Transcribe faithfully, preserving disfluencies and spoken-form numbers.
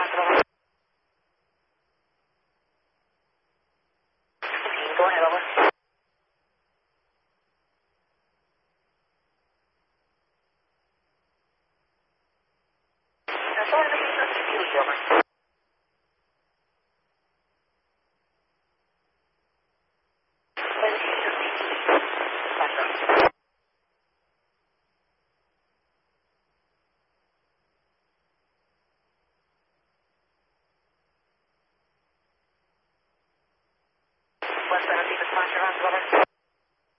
over. Go ahead, over. Uh, so what are you doing, over? What is it? What's that? Be the sponsor on, over?